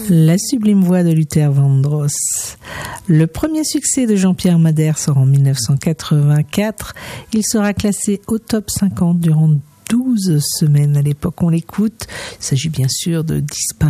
La sublime voix de Luther Vandross. Le premier succès de Jean-Pierre Madère sort en 1984. Il sera classé au top 50 durant 12 semaines à l'époque. On l'écoute. Il s'agit bien sûr de Disparaître.